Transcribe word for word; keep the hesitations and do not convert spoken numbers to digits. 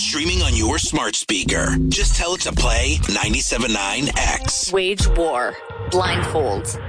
streaming on your smart speaker. Just tell it to play ninety-seven point nine X. Wage war. Blindfolds.